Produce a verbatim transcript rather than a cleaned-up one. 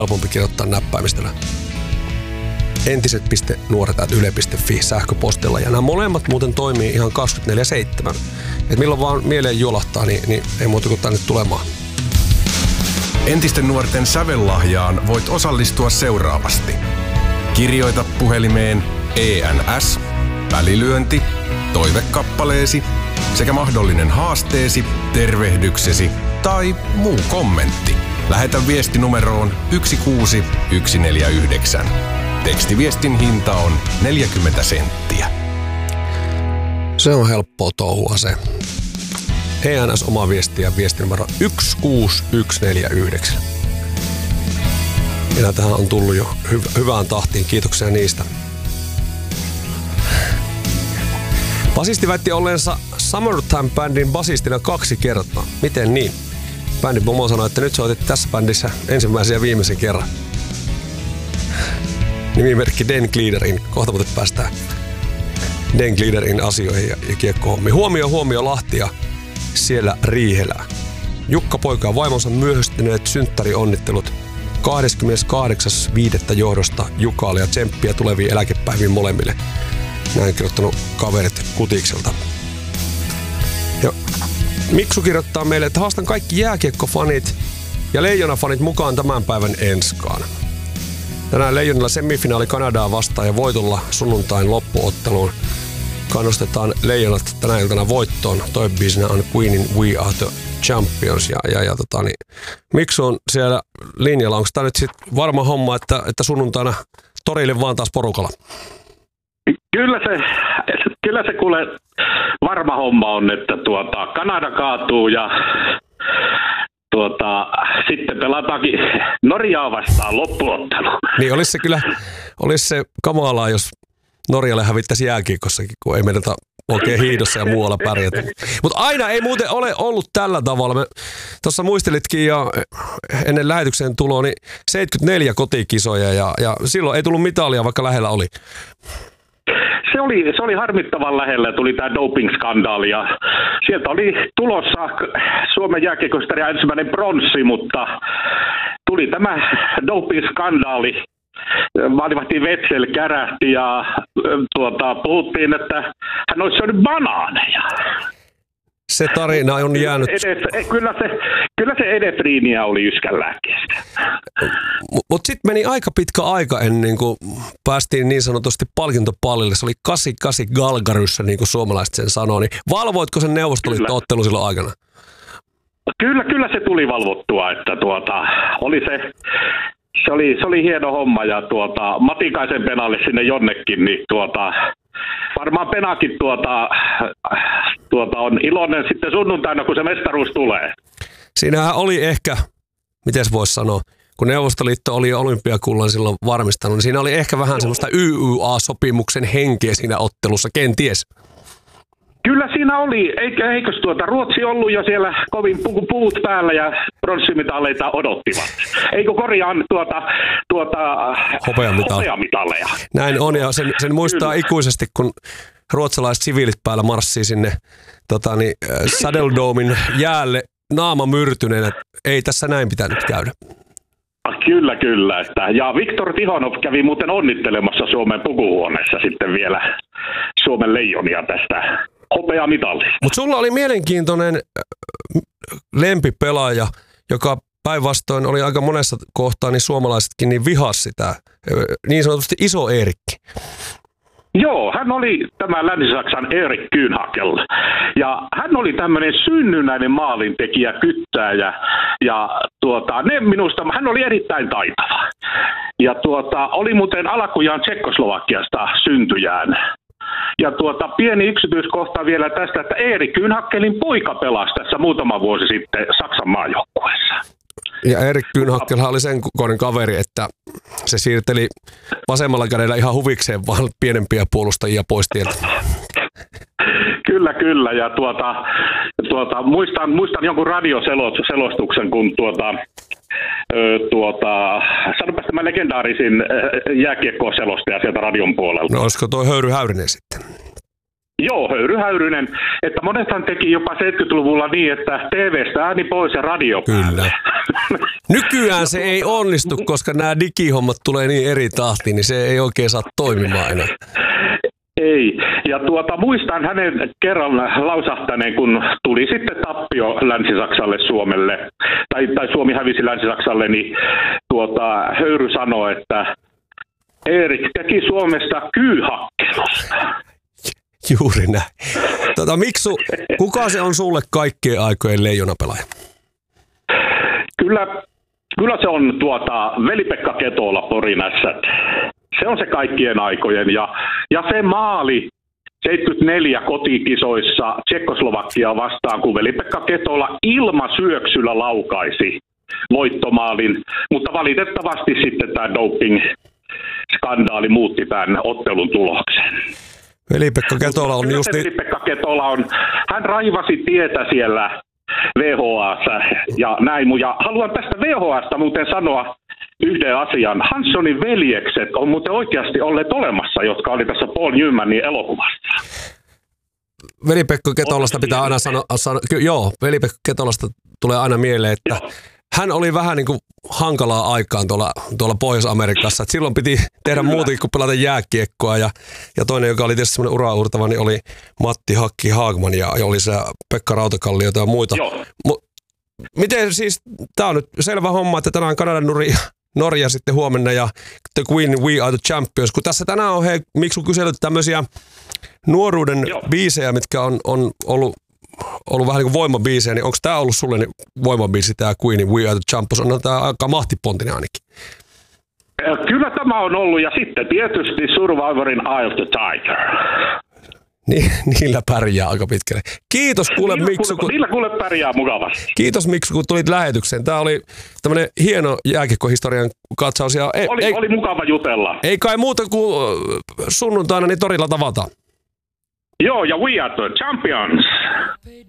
helpompi kirjoittaa näppäimistöllä. entiset piste nuoret ät yle piste fi sähköpostilla. Ja nämä molemmat muuten toimii ihan kaksikymmentäneljä seitsemän. Et milloin vaan mieleen juolahtaa, niin, niin ei muuta kuin tänne tulemaan. Entisten nuorten sävellahjaan voit osallistua seuraavasti. Kirjoita puhelimeen E N S, välilyönti, toivekappaleesi sekä mahdollinen haasteesi, tervehdyksesi tai muu kommentti. Lähetä viesti numeroon yksi kuusi yksi neljä yhdeksän. Tekstiviestin hinta on neljäkymmentä senttiä. Se on helppoa touhua se. E N S oma viesti ja viestinumero yksi kuusi yksi neljä yhdeksän. Minä tähän on tullut jo hy- hyvään tahtiin. Kiitoksia niistä. Basisti väitti olleensa Summertime-bändin basistina kaksi kertaa. Miten niin? Bändin pomo sanoi, että nyt soitit tässä bändissä ensimmäisen ja viimeisen kerran. Nimimerkki Den Gliederin. Kohta muuten päästään Den Gliederin asioihin ja, ja kiekkohommiin. Huomio, huomio Lahti ja siellä Riihelää. Jukka poika ja vaimonsa myöhästyneet synttärionnittelut kahdeskymmeneskahdeksas viidettä johdosta Jukalle ja tsemppiä tuleviin eläkepäiviin molemmille. Näin kirjoittanut kaverit Kutikselta. Ja Miksu kirjoittaa meille, että haastan kaikki jääkiekkofanit ja Leijona-fanit mukaan tämän päivän enskaan. Tänään Leijonilla semifinaali Kanadaa vastaan ja voitolla sunnuntain loppuotteluun. Kannustetaan Leijonat tänä iltana voittoon. Toi biisinä on Queenin We Are The Champions. Ja, ja, ja tota, niin, Miksu on siellä linjalla. Onko tämä nyt sit varma homma, että, että sunnuntaina torille vaan taas porukalla? Kyllä se, kyllä se kuule varma homma on, että tuota, Kanada kaatuu ja tuota, sitten pelataankin Norjaa vastaan loppuottelu. Niin olisi se kyllä, olisi se kamalaa, jos Norjalle hävittäisi jääkiekossakin, kun ei mennä oikein hiidossa ja muualla pärjätä. Mutta aina ei muuten ole ollut tällä tavalla. Me tuossa muistelitkin jo ennen lähetyksen tuloa, niin seitsemänkymmentäneljä kotikisoja ja, ja silloin ei tullut mitalia, vaikka lähellä oli. Se oli, se oli harmittavan lähellä, tuli tämä doping-skandaali ja sieltä oli tulossa Suomen jääkiekkohistoria ensimmäinen pronssi, mutta tuli tämä doping-skandaali. Maalivahti Wetzel kärähti ja tuota, puhuttiin, että hän olisi syönyt banaaneja. Se tarina on jäänyt. Edes, kyllä se, kyllä se edefriiniä oli yskän lääkkeestä. Mutta sitten meni aika pitkä aika ennen kuin päästiin niin sanotusti palkintopallille. Se oli kahdeksankymmentäkahdeksan Galgaryssä, niin kuin suomalaiset sen sanoo. Niin valvoitko sen Neuvostoliitto-ottelu silloin aikana? Kyllä, kyllä se tuli valvottua, että tuota, oli se... Se oli, se oli hieno homma ja tuota, Matikaisen Penalle sinne jonnekin, niin tuota, varmaan Penakin tuota, tuota on iloinen sitten sunnuntaina, kun se mestaruus tulee. Siinähän oli ehkä, miten voisi sanoa, kun Neuvostoliitto oli olympiakullan silloin varmistanut, niin siinä oli ehkä vähän Joo. semmoista Y Y A-sopimuksen henkeä siinä ottelussa, kenties. Kyllä siinä oli, eikä eikös tuota Ruotsi ollut jo siellä kovin pu- puut päällä ja pronssimitaleita odottivat. Eikö korjaan tuota, tuota hopeamitaleja? Näin on ja sen, sen muistaa Kyllä. ikuisesti, kun ruotsalaiset siviilit päällä marssii sinne tota, niin, Saddle Domen jäälle naama myrtyneen, että ei tässä näin pitänyt käydä. Kyllä, kyllä. Että, ja Viktor Tihonov kävi muuten onnittelemassa Suomen pukuhuoneessa sitten vielä Suomen leijonia tästä hopeamitallista. Mutta sulla oli mielenkiintoinen lempipelaaja, joka päinvastoin oli aika monessa kohtaa, niin suomalaisetkin niin vihas sitä, niin sanotusti Iso Eerikki. Joo, hän oli tämä Länsi-Saksan Erik Kühnhackl. Ja hän oli tämmöinen synnynnäinen maalintekijä, kyttääjä. Ja tuota, ne minusta, hän oli erittäin taitava. Ja tuota, oli muuten alkujaan Tsekkoslovakiasta syntyjään. Ja tuota, pieni yksityiskohta vielä tästä, että Erik Kühnhacklin poika pelasi tässä muutama vuosi sitten Saksan maajoukkueessa. Ja Erik Kühnhackelhan oli sen kokoinen kaveri, että se siirteli vasemmalla kädellä ihan huvikseen vaan pienempiä puolustajia pois tieltä. Kyllä, kyllä. Ja tuota, tuota, muistan, muistan jonkun radioselostuksen, kun tuota, tuota, sanopas tämä legendaarisin jääkiekko-selostaja sieltä radion puolelta. No olisiko toi Höyry Häyrinen sitten? Joo, höyryhäyryinen. Että monethan teki jopa seitsemänkymmentäluvulla niin, että T V:stä ääni pois ja radio päälle. Kyllä. Nykyään se ei onnistu, koska nämä digihommat tulee niin eri tahtiin, niin se ei oikein saa toimimaan enää. Ei. Ja tuota, muistan hänen kerran lausahtaneen, kun tuli sitten tappio Länsi-Saksalle Suomelle, tai, tai Suomi hävisi Länsi-Saksalle, niin tuota, höyry sanoi, että Erik teki Suomesta kyyhakkelusta. Juuri näin. Tota, Miksu, kuka se on sulle kaikkien aikojen leijonapelaaja? Kyllä, kyllä se on tuota, Veli-Pekka Ketola Porin Ässät. Se on se kaikkien aikojen. Ja, ja se maali seitsemänkymmentäneljä kotikisoissa Tsekkoslovakia vastaan, kun Veli-Pekka Ketola ilmasyöksyllä laukaisi voittomaalin. Mutta valitettavasti sitten tämä doping-skandaali muutti tämän ottelun tuloksen. Veli-Pekka Ketola on just niin... Veli-Pekka Ketola on, hän raivasi tietä siellä V H A:ssa ja näin. Ja haluan tästä V H A:sta muuten sanoa yhden asian. Hanssonin veljekset on muuten oikeasti olleet olemassa, jotka oli tässä Paul Newmanin elokuvassa. Veli-Pekka Ketolasta pitää aina sanoa, sano, ky, joo, Veli-Pekka Ketolasta tulee aina mieleen, että joo. Hän oli vähän niin kuin hankalaa aikaan tuolla, tuolla Pohjois-Amerikassa. Et silloin piti tehdä muutenkin kuin pelata jääkiekkoa. Ja, ja toinen, joka oli tietysti semmoinen ura-uurtava, niin oli Matti Hakki Haagman ja, ja oli se Pekka Rautakallio ja muita. M- miten siis, tää on nyt selvä homma, että tänään Kanadan nuri Norja sitten huomenna ja The Queen, We Are the Champions. Kun tässä tänään on hei, Miksu kysellyt tämmöisiä nuoruuden Joo. biisejä, mitkä on, on ollut ollut vähän niin kuin voimabiisejä, niin onko tämä ollut sulle niin voimabiisi, tämä Queen, We Are the Champions? On tämä aika mahtipontinen ainakin. Kyllä tämä on ollut, ja sitten tietysti Survivorin Eye of the Tiger. Niin, niillä pärjää aika pitkälle. Kiitos kuule niillä Miksu. Kuule, niillä kuule pärjää mukavasti. Kiitos Miksu, kun tulit lähetykseen. Tämä oli tämmöinen hieno jääkiekkohistorian katsaus. Ja ei, oli, ei, oli mukava jutella. Ei kai muuta kuin sunnuntaina niin torilla tavataan. Joo, ja We Are the Champions.